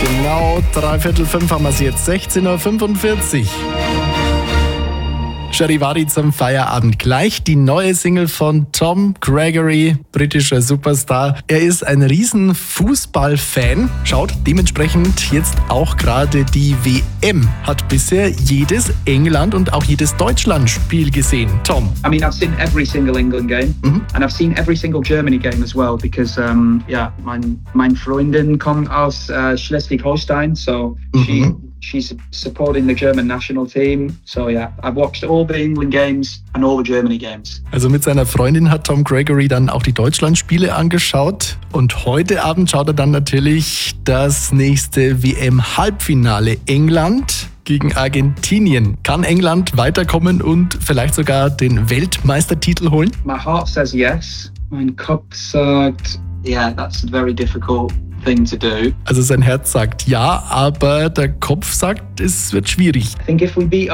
Genau, 5:15 haben wir es jetzt, 16:45 Uhr. Charivari zum Feierabend. Gleich die neue Single von Tom Gregory, britischer Superstar. Er ist ein riesen Fußballfan, schaut dementsprechend jetzt auch gerade die WM. Hat bisher jedes England- und auch jedes Deutschland-Spiel gesehen. Tom. I mean, I've seen every single England game and I've seen every single Germany game as well because, mein Freundin kommt aus Schleswig-Holstein, so she's supporting the German national team. So yeah, I've watched all the England games and all the Germany games. Also mit seiner Freundin hat Tom Gregory dann auch die Deutschlandspiele angeschaut. Und heute Abend schaut er dann natürlich das nächste WM-Halbfinale. England gegen Argentinien. Kann England weiterkommen und vielleicht sogar den Weltmeistertitel holen? My heart says yes. Mein Kopf sagt, yeah, that's very difficult thing to do. Also sein Herz sagt ja, aber der Kopf sagt, es wird schwierig. I think if we beat